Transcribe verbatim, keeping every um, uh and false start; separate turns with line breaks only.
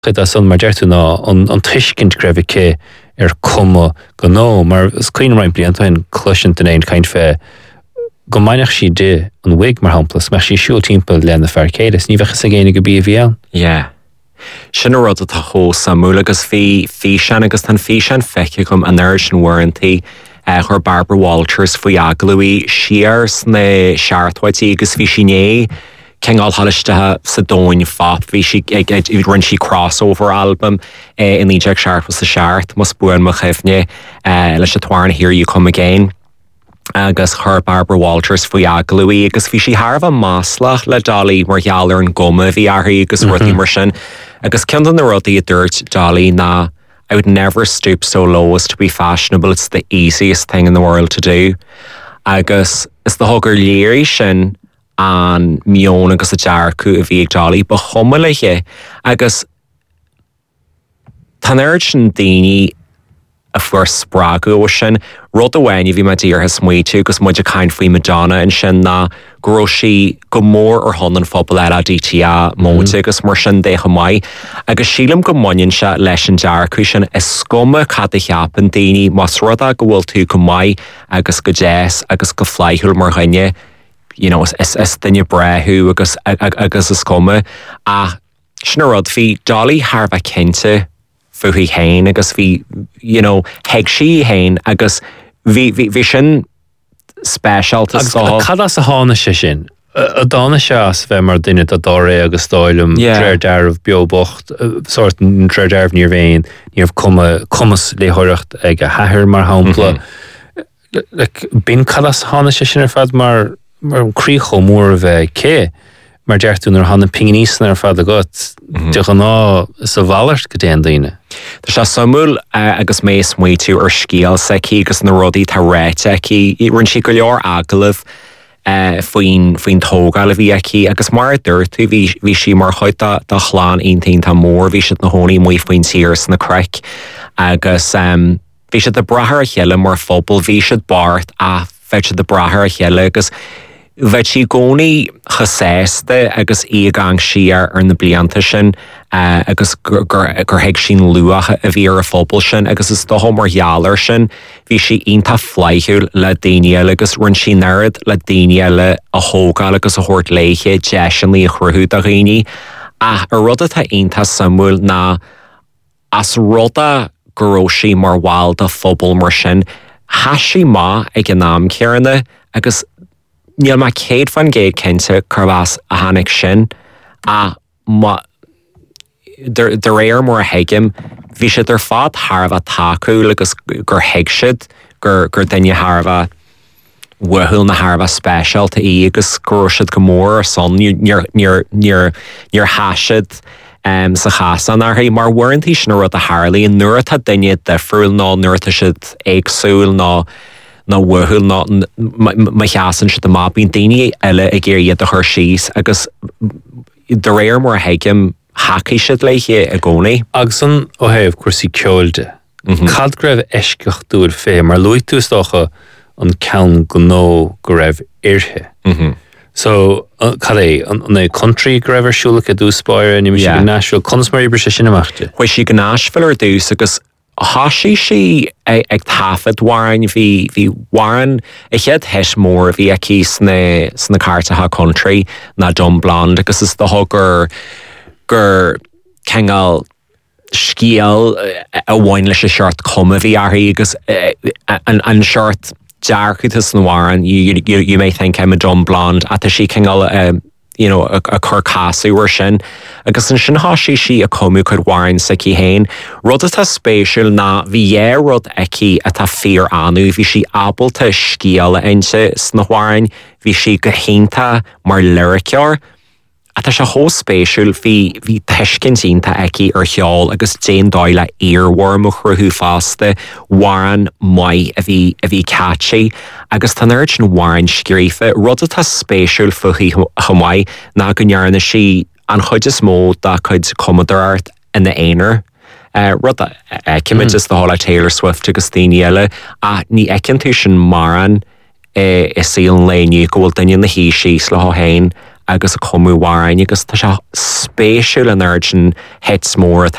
Chyd a son mar deirtú ná an tuiscint greibh cé ar cuma go nó, mar is cuioine rain blianta in cluisiint in éon caint fé go mainach si de an wig mar hamplas, mar si siúil timppel le na fearcéidir, ní bhecha sa géine go bí a bhíán?
Yeah. Sin rud atá chó samú agus fí fí sean agus tan fí sean feice gom an air sin warranty uh, chur Barbara Walters faoi aglaí siar sna seaarthaidí agus fí sinné Kengal Halishtha sa dóin fop hí si ag run si crossover album uh, in líideag seart was sa seart mas buan mo chefne uh, leis a twarin Here You Come Again agus chur Barbara Walters faoi aglaí agus bhí si Harbh máslach le Dolly mar gheallar an goma bhí arthaí agus ruirtí mar sin agus ceann na rudaí a dúirt Dolly na I would never stoop so low as to be fashionable. It's the easiest thing in the world to do. Agus is the hugger léirí sin an mion agus a dearcú a bhí ag Dolly ba chomalige agus tan air sin daoine a fuair sprágu ó sin rud amhain bhí me dír has muo tú agus muid a caint faoi Madonna in sin na gro si go mór ar hon an phobal eile a D T A móide agus mar sin dé mai agus sílam go muinn se leis an dearcú sin is scuma cad a cheapan daoine mas rud a go bhfuil tú go mai agus go jazz agus go flaithúil mar ghine you know is is duine brethú agus agus is scuma a sin rud bhí Dolly Harbh cinnte fuhi hain agus vi you know heag si hain agus vi vi vi sin special to so
cada sa hána sé sin a dána seas bheith mar duine a dóré agus stáilm tréir dearbh beobocht sort an tréir dearbh níor bhéin níomh cuma cumas léthireacht ag a hathir mar hampla bin cada sa hána sé sin ar fad mar mar an críoch mór a bheith cé mar deirtún ar hanna pinganísan ar fad a got de gan ná sa bhallart go déan daoine.
Tá se samúil agus més muo tú ar scíal sací agus na rudaí tá réite cí rinn si go leor aglah faoin faoin tógáil a bhí aici agus mar dúirtú bhí si mar chuid de chláán aontainn tá mór bhí siad na hónaí muo faoin tírs na craic agus bhí siad de brathir a cheile mar phobal bhí siad bart a bheit siad de brathir a cheile agus bheit si gcónaí chaséiste agus ígang siar ar na blianta sin uh, agus gur heag sin luacha a bhí ar a phobal sin agus is doho mar gheallar sin bhí si ionta flaithúil le daine eile agus rinn si nerd le daine eile a thógáil agus a thuirt léiche deisianlaí a chruthú a réine a ar rud atá ionta samúil ná as ruda goróisi mar bháil de phobal mar sin has si má ag an náam cearna agus níl ma céad fan géad cinnte chubás a hanig sin a de réir mór a heigim bhí siad ar fad Harbh taú agus gur heig siad gur gur daine Harbh wethúil na Harbh spéisialta í agus gur siad go mór ar son níor háisiid um, sa chasan ar mar warranty sin rud a Harlaí an nuair atá daine difriúil ná nuair atá siad éagsúil ná na wethúil ná ma cheasan siad má bíon daine eile a ggéir iad a chuir síos agus de réir mór heigim hacaí siad leiche a gcónaí.
Agus an ó thaobh cuasaí ceolde. Cad go raibh eisceach dúil fé mar luigh tú stocha an ceann go nó go raibh irthe. So cad é an é country go raibh arsúlacha dús spáir ní si go Nashville conas mar ibre sé sin amachta.
Chuir si go Nashville ar dús agus hasí si ag tafad warin hí hí warin i chead heis mór bhí aici sna sna cartatha country na Dom Blonde agus is doth gur gur kengal scíal a bhain leis a seart cuma bhí arthaí agus an an seart dearchutas na warin you, you, you may think I'm a Dom Blonde a tá si kengal um, you know, a, a chur casú ar sin agus an sin hasí si a comú chud warin sa cí hain rud atá spéisiúil ná bhí dhé rud aici atá fíor anú bhí si abalta scíal a inse sna warin bhí si go hénta mar lyriciar a tá se hó spéisiúil bhí bhí teiscintínta aici ar cheol agus déan dáile earworm a chruthú fásta warin mai a bhí a bhí catchy agus tá neirt an warin scrífa rud atá spéisiúil fuchaí chumai ná go nearna si an chuid is mó dá chuid commodart in na éonar Uh, rud cimid is the hála Taylor Swift agus daoine eile a ní ecinn tú sin maran is síl léniu go bhfuil daine na hí síos le hain agus a comúháin agus tá se spéisiúil an airgin het mór